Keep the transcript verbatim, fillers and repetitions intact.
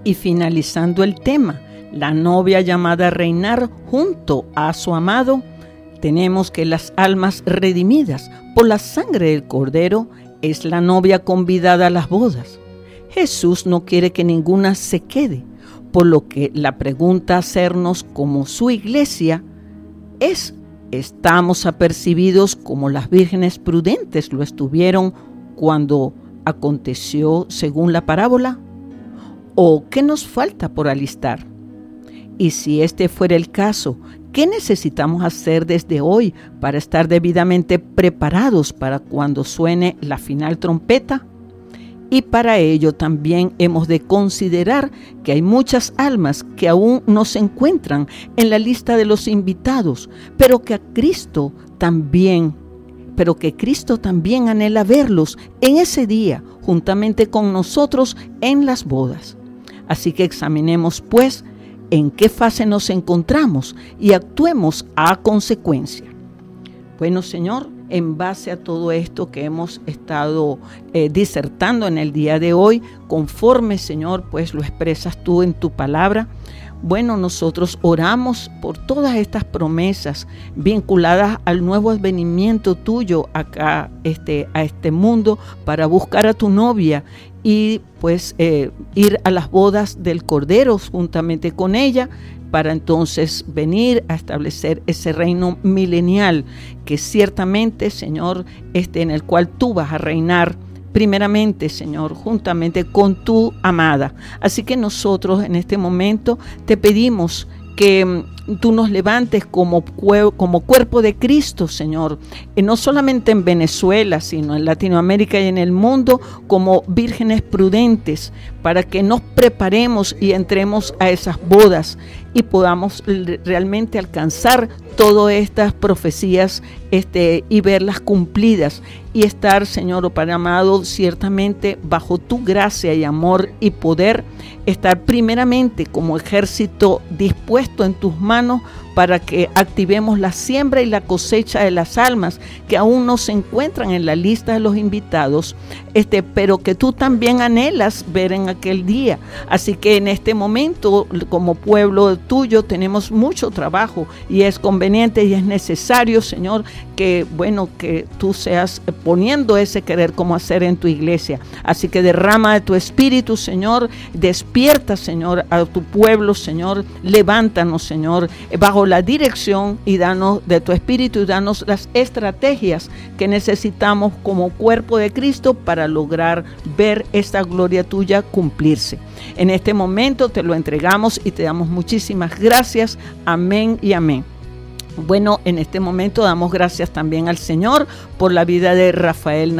Y finalizando el tema, la novia llamada a reinar junto a su amado, tenemos que las almas redimidas por la sangre del Cordero es la novia convidada a las bodas. Jesús no quiere que ninguna se quede, por lo que la pregunta a hacernos como su iglesia es: ¿estamos apercibidos como las vírgenes prudentes lo estuvieron cuando aconteció según la parábola? ¿O qué nos falta por alistar? Y si este fuera el caso, ¿qué necesitamos hacer desde hoy para estar debidamente preparados para cuando suene la final trompeta? Y para ello también hemos de considerar que hay muchas almas que aún no se encuentran en la lista de los invitados, pero que a Cristo también, pero que Cristo también anhela verlos en ese día, juntamente con nosotros en las bodas. Así que examinemos pues en qué fase nos encontramos y actuemos a consecuencia. Bueno, Señor, en base a todo esto que hemos estado eh, disertando en el día de hoy, conforme, Señor, pues lo expresas tú en tu palabra, bueno, nosotros oramos por todas estas promesas vinculadas al nuevo advenimiento tuyo acá este, a este mundo para buscar a tu novia y pues eh, ir a las bodas del Cordero juntamente con ella, para entonces venir a establecer ese reino milenial que ciertamente, Señor, este en el cual tú vas a reinar primeramente, Señor, juntamente con tu amada. Así que nosotros en este momento te pedimos que tú nos levantes como, como cuerpo de Cristo, Señor, y no solamente en Venezuela, sino en Latinoamérica y en el mundo, como vírgenes prudentes, para que nos preparemos y entremos a esas bodas y podamos realmente alcanzar todas estas profecías este, y verlas cumplidas y estar, Señor, oh Padre amado, ciertamente bajo tu gracia y amor y poder, estar primeramente como ejército dispuesto en tus manos para que activemos la siembra y la cosecha de las almas que aún no se encuentran en la lista de los invitados, este, pero que tú también anhelas ver en aquel día. Así que en este momento, como pueblo tuyo, tenemos mucho trabajo y es conveniente y es necesario, Señor, que, bueno, que tú seas poniendo ese querer como hacer en tu iglesia. Así que derrama de tu espíritu, Señor, despierta, Señor, a tu pueblo, Señor, levántanos, Señor, bajo la dirección y danos de tu espíritu y danos las estrategias que necesitamos como cuerpo de Cristo para lograr ver esta gloria tuya cumplirse. En este momento te lo entregamos y te damos muchísimas gracias. Amén y amén. Bueno, en este momento damos gracias también al Señor por la vida de Rafael